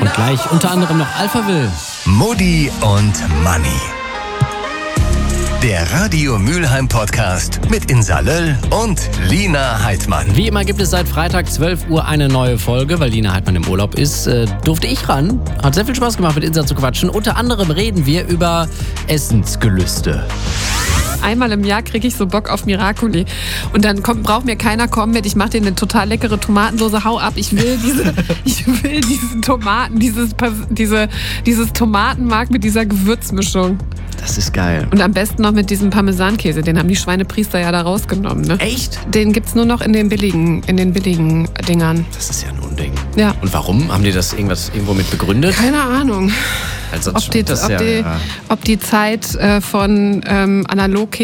Und gleich unter anderem noch Alphaville. Mutti und Manni. Der Radio Mülheim Podcast mit Insa Löll und Lina Heidmann. Wie immer gibt es seit Freitag 12 Uhr eine neue Folge, weil Lina Heidmann im Urlaub ist. Durfte ich ran. Hat sehr viel Spaß gemacht, mit Insa zu quatschen. Unter anderem reden wir über Essensgelüste. Einmal im Jahr kriege ich so Bock auf Miracoli. Und dann braucht mir keiner kommen mit, ich mache dir eine total leckere Tomatensoße, hau ab. Ich will diese Tomaten, dieses Tomatenmark mit dieser Gewürzmischung. Das ist geil. Und am besten noch mit diesem Parmesankäse, den haben die Schweinepriester ja da rausgenommen. Ne? Echt? Den gibt's nur noch in den billigen Dingern. Das ist ja ein Unding. Ja. Und warum? Haben die das irgendwo mit begründet? Keine Ahnung. Also Ob die Zeit von analog